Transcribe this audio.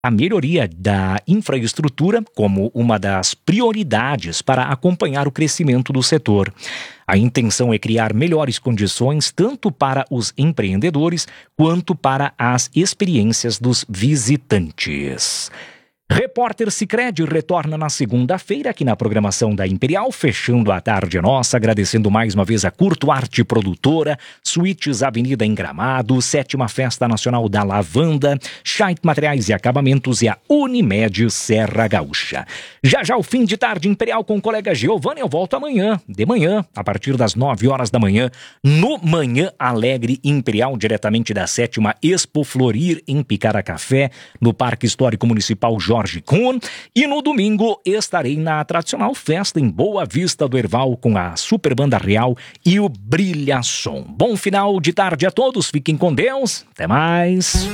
a melhoria da infraestrutura como uma das prioridades para acompanhar o crescimento do setor. A intenção é criar melhores condições tanto para os empreendedores quanto para as experiências dos visitantes. Repórter Sicredi retorna na segunda-feira aqui na programação da Imperial, fechando a tarde nossa, agradecendo mais uma vez a Curto Arte Produtora, Suítes Avenida em Gramado, 7ª Festa Nacional da Lavanda, Scheidt Materiais e Acabamentos e a Unimed Serra Gaúcha. Já o fim de tarde Imperial com o colega Giovanni, eu volto amanhã, de manhã, a partir das 9 horas da manhã, no Manhã Alegre Imperial, diretamente da 7ª Expo Florir em Picaracafé, no Parque Histórico Municipal Jorge Kuhn, e no domingo estarei na tradicional festa em Boa Vista do Herval com a Super Banda Real e o Brilha Som. Bom final de tarde a todos, fiquem com Deus, até mais.